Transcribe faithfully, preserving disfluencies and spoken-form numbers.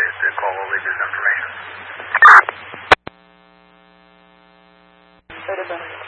is to call will leave this information. Would have been